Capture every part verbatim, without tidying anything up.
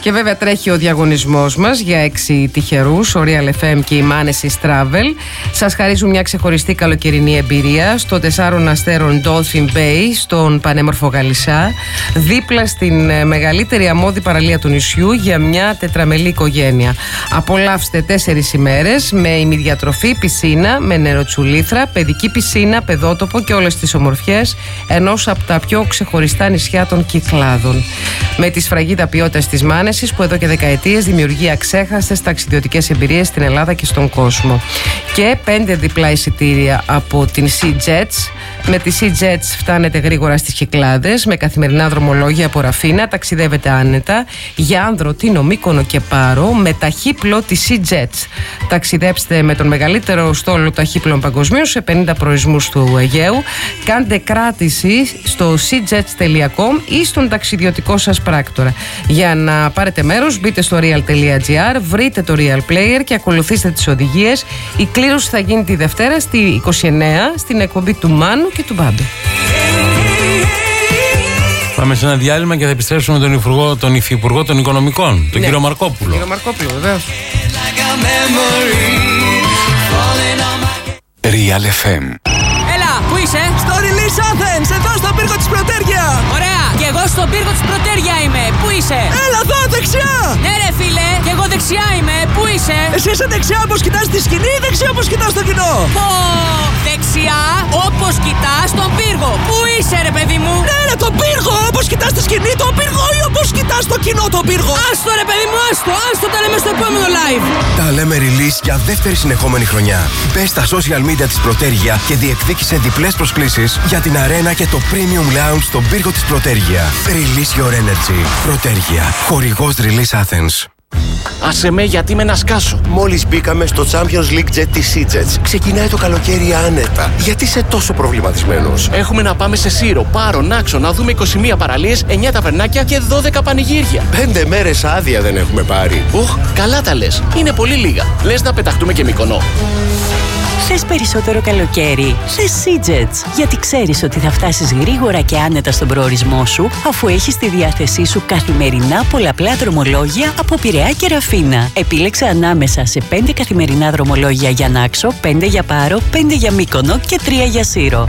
Και βέβαια τρέχει ο διαγωνισμός μας για έξι τυχερούς, ο Real εφ εμ και η Manesis Travel. Σας χαρίζουν μια ξεχωριστή καλοκαιρινή εμπειρία στο τεσσάρων αστέρων Dolphin Bay, στον πανέμορφο Γαλισσά, δίπλα στην μεγαλύτερη αμμώδη παραλία του νησιού για μια τετραμελή οικογένεια. Απολαύστε τέσσερις ημέρες με ημιδιατροφή, πισίνα, με νεροτσουλήθρα, παιδική πισίνα, παιδότοπο και όλες τις ομορφιές ενός από τα πιο ξεχωριστά νησιά των Κυκλάδων. Με τη σφραγίδα ποιότητας της Manesis, που εδώ και δεκαετίες δημιουργεί αξέχαστες ταξιδιωτικές εμπειρίες στην Ελλάδα και στον κόσμο. Και πέντε διπλά εισιτήρια από την SeaJets. Με τη SeaJets φτάνετε γρήγορα στις Κυκλάδες, με καθημερινά δρομολόγια από Ραφίνα, ταξιδεύετε άνετα για Άνδρο, Τίνο, Μύκονο και Πάρο με ταχύπλο τη SeaJets. Ταξιδέψτε με τον μεγαλύτερο στόλο ταχύπλων παγκοσμίως σε πενήντα προορισμούς του Αιγαίου. Κάντε κράτηση στο seajets τελεία com ή στον ταξιδιωτικό σας πράκτορα. Για να πάρετε μέρος, μπείτε στο real τελεία gr, βρείτε το Real Player και ακολουθήστε τις οδηγίες. Η κλήρωση θα γίνει τη Δευτέρα στη είκοσι εννέα στην εκπομπή του Μάνου και του Μπάμπη. Πάμε σε ένα διάλειμμα και θα επιστρέψουμε τον Υφυπουργό, τον Υφυπουργό των Οικονομικών, τον ναι. κύριο Μαρκόπουλο. Κύριο Μαρκόπουλο, βεβαίως. Real εφ εμ. Έλα, πού είσαι? Στο Release Athens, εδώ στον πύργο της Πρωτέρια. Ωραία, και εγώ στον πύργο της Πρωτέρια είμαι. Πού είσαι? Έλα εδώ, δεξιά. Ναι ρε φίλε, και εγώ δεξιά είμαι. Πού είσαι? Εσύ είσαι δεξιά όπως κοιτάς τη σκηνή ή δεξιά όπως κοιτάς το κοινό? Πω, δεξιά όπως κοιτάς τον πύργο. Πού είσαι ρε παιδί μου? Ναι ρε, τον πύργο, όπως κοιτάς τη σκηνή τον πύργο ή όπως κοιτάς το κοινό τον πύργο? Άστο ρε παιδί μου, άστο, άστο, τα λέμε στο επόμενο live. Τα λέμε release για δεύτερη συνεχόμενη χρονιά. Μπες στα social media της Πρωτέρια και διεκδίκησε διπλές προσκλήσεις για την αρένα και το premium lounge στον πύργο της Πρωτέρια. Release your energy. Πρωτέρια, χορηγός Release Athens. Άσε με, γιατί με να σκάσω. Μόλις μπήκαμε στο Champions League Jet της SeaJets. Ξεκινάει το καλοκαίρι άνετα. Γιατί είσαι τόσο προβληματισμένος? Έχουμε να πάμε σε Σύρο, Πάρο, Νάξο, να δούμε είκοσι μία παραλίες, εννιά ταβερνάκια και δώδεκα πανηγύρια. Πέντε μέρες άδεια δεν έχουμε πάρει. Ουχ, καλά τα λες. Είναι πολύ λίγα. Λες να πεταχτούμε και Μύκονο? Θες περισσότερο καλοκαίρι? Θες SeaJets, γιατί ξέρεις ότι θα φτάσεις γρήγορα και άνετα στον προορισμό σου, αφού έχεις στη διάθεσή σου καθημερινά πολλαπλά δρομολόγια από Πειραιά και Ραφίνα. Επίλεξε ανάμεσα σε πέντε καθημερινά δρομολόγια για Νάξο, πέντε για Πάρο, πέντε για Μύκονο και τρία για Σύρο.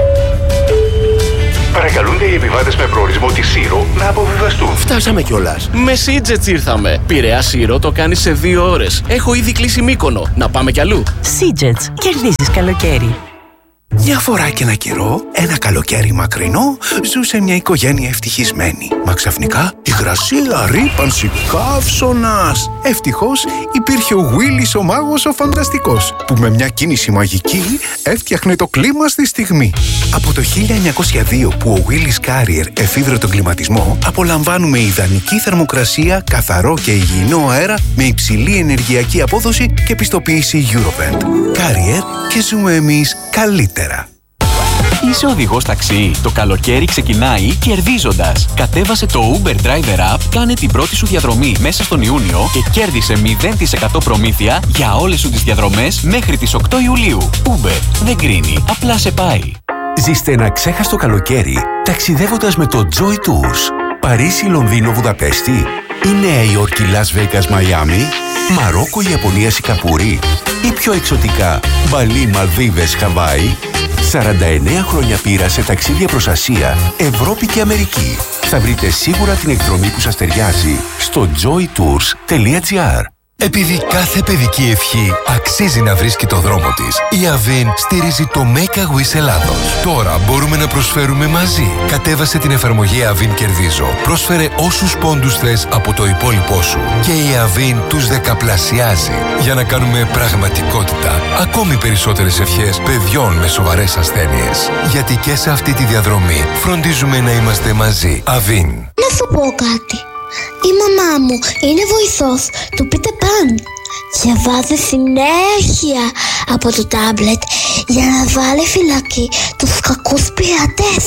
Παρακαλούνται οι επιβάτες με προορισμό τη Σύρο να αποβιβαστούν. Φτάσαμε κιόλας. Με SeaJets ήρθαμε. Πειραιά Σύρο το κάνει σε δύο ώρες. Έχω ήδη κλείσει Μύκονο. Να πάμε κι αλλού. SeaJets. Κερδίζεις καλοκαίρι. Μια φορά και ένα καιρό, ένα καλοκαίρι μακρινό, ζούσε μια οικογένεια ευτυχισμένη. Μα ξαφνικά υγρασία, ρύπανση, καύσωνας. Ευτυχώς υπήρχε ο Γουίλις ο μάγος ο φανταστικός, που με μια κίνηση μαγική έφτιαχνε το κλίμα στη στιγμή. Από το χίλια εννιακόσια δύο που ο Willis Carrier εφήβρε τον κλιματισμό, απολαμβάνουμε ιδανική θερμοκρασία, καθαρό και υγιεινό αέρα με υψηλή ενεργειακή απόδοση και πιστοποίηση Eurovent. Carrier, και ζούμε εμείς καλύτερα. Είσαι οδηγός ταξί? Το καλοκαίρι ξεκινάει κερδίζοντας. Κατέβασε το Uber Driver App, κάνε την πρώτη σου διαδρομή μέσα στον Ιούνιο και κέρδισε μηδέν τοις εκατό προμήθεια για όλες σου τις διαδρομές μέχρι τις οκτώ Ιουλίου. Uber δεν κρίνει, απλά σε πάει. Ζήστε ένα ξέχαστο καλοκαίρι ταξιδεύοντας με το Joy Tours. Παρίσι, Λονδίνο, Βουδαπέστη ή Νέα Υόρκη, Las Vegas, Μαϊάμι, Μαρόκο, Ιαπωνία, Σιγκαπούρη ή πιο εξωτικά Μπαλί, Μαλδίβες, Χαβάη. σαράντα εννέα χρόνια πείρα σε ταξίδια προς Ασία, Ευρώπη και Αμερική. Θα βρείτε σίγουρα την εκδρομή που σας ταιριάζει στο joy tours τελεία gr. Επειδή κάθε παιδική ευχή αξίζει να βρίσκει το δρόμο της, η Avin στηρίζει το Make a Wish Ελλάδος. Τώρα μπορούμε να προσφέρουμε μαζί. Κατέβασε την εφαρμογή Avin Κερδίζω. Πρόσφερε όσους πόντους θες από το υπόλοιπό σου. Και η Avin τους δεκαπλασιάζει για να κάνουμε πραγματικότητα ακόμη περισσότερες ευχές παιδιών με σοβαρές ασθένειες. Γιατί και σε αυτή τη διαδρομή φροντίζουμε να είμαστε μαζί. Avin. Να σου πω κάτι. Η μαμά μου είναι βοηθός του Peter Pan και βάζει συνέχεια από το τάμπλετ για να βάλει φυλακή τους κακούς πειρατές.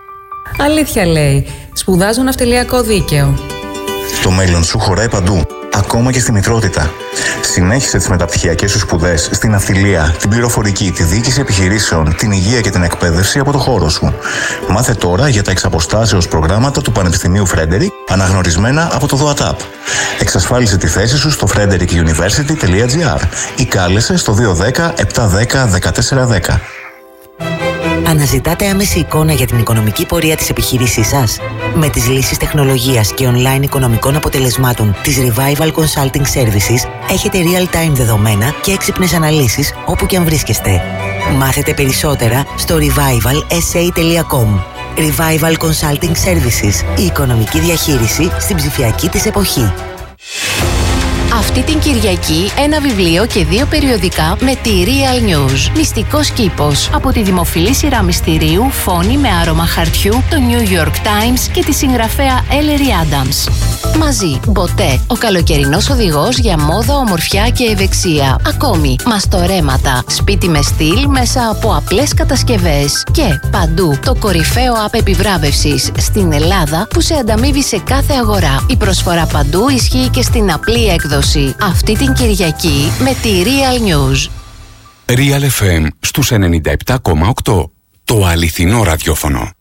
Αλήθεια λέει. Σπουδάζω ναυτιλιακό δίκαιο. Το μέλλον σου χωράει παντού. ακόμα και στη μητρότητα. Συνέχισε τις μεταπτυχιακές σου σπουδές στην ναυτιλία, την πληροφορική, τη διοίκηση επιχειρήσεων, την υγεία και την εκπαίδευση από το χώρο σου. Μάθε τώρα για τα εξαποστάσεως προγράμματα του Πανεπιστημίου Φρέντερικ, αναγνωρισμένα από το ΔΟΑΤΑΠ. Εξασφάλισε τη θέση σου στο φρέντερικ γιουνιβέρσιτι τελεία τζι άρ ή κάλεσε στο δύο ένα μηδέν επτά ένα μηδέν ένα τέσσερα ένα μηδέν. Αναζητάτε άμεση εικόνα για την οικονομική πορεία της επιχείρησής σας? Με τις λύσεις τεχνολογίας και online οικονομικών αποτελεσμάτων της Revival Consulting Services έχετε real-time δεδομένα και έξυπνες αναλύσεις όπου και αν βρίσκεστε. Μάθετε περισσότερα στο revival s a τελεία com. Revival Consulting Services, η οικονομική διαχείριση στην ψηφιακή της εποχή. Αυτή την Κυριακή ένα βιβλίο και δύο περιοδικά με τη Real News. Μυστικός κήπος από τη δημοφιλή σειρά μυστηρίου Φόνη με άρωμα χαρτιού, το New York Times και τη συγγραφέα Ellery Adams. Μαζί, Μποτέ, ο καλοκαιρινός οδηγός για μόδα, ομορφιά και ευεξία. Ακόμη, μαστορέματα, σπίτι με στυλ μέσα από απλές κατασκευές. Και παντού, το κορυφαίο app επιβράβευσης στην Ελλάδα που σε ανταμείβει σε κάθε αγορά. Η προσφορά παντού ισχύει και στην απλή έκδοση. Αυτή την Κυριακή με τη Real News. Real εφ εμ στους ενενήντα επτά κόμμα οκτώ. Το αληθινό ραδιόφωνο.